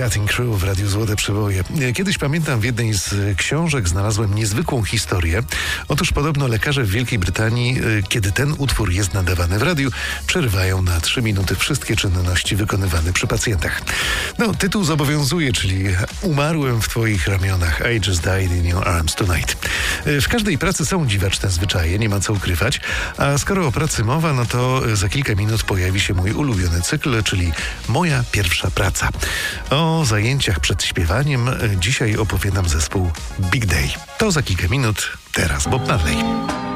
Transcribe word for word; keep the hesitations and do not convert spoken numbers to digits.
Cutting Crew w Radiu Złote Przeboje. Kiedyś, pamiętam, w jednej z książek znalazłem niezwykłą historię. Otóż podobno lekarze w Wielkiej Brytanii, kiedy ten utwór jest nadawany w radiu, przerywają na trzy minuty wszystkie czynności wykonywane przy pacjentach. No, tytuł zobowiązuje, czyli umarłem w twoich ramionach. I just died in your arms tonight. W każdej pracy są dziwaczne zwyczaje, nie ma co ukrywać. A skoro o pracy mowa, no to za kilka minut pojawi się mój ulubiony cykl, czyli Moja pierwsza praca. O zajęciach przed śpiewaniem dzisiaj opowie nam zespół Big Day. To za kilka minut, teraz Bob Marley.